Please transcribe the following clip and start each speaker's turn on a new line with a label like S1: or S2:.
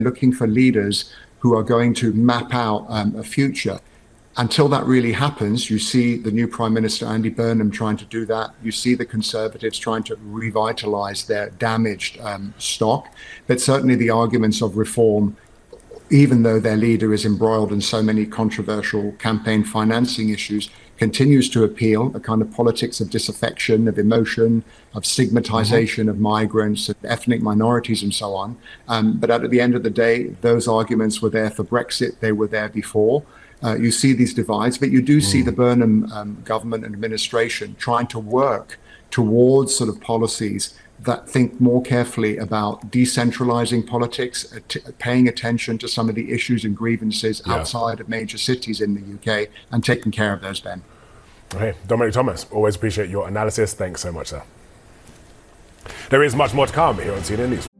S1: looking for leaders who are going to map out a future. Until that really happens, you see the new Prime Minister, Andy Burnham, trying to do that. You see the Conservatives trying to revitalise their damaged stock. But certainly the arguments of reform, even though their leader is embroiled in so many controversial campaign financing issues, continues to appeal, a kind of politics of disaffection, of emotion, of stigmatization of migrants, of ethnic minorities, and so on. But at the end of the day, those arguments were there for Brexit. They were there before. You see these divides, but you do see the Burnham government and administration trying to work towards sort of policies that think more carefully about decentralizing politics, paying attention to some of the issues and grievances outside of major cities in the UK, and taking care of those, Ben.
S2: Okay, Dominic Thomas, always appreciate your analysis. Thanks so much, sir. There is much more to come here on CNN News.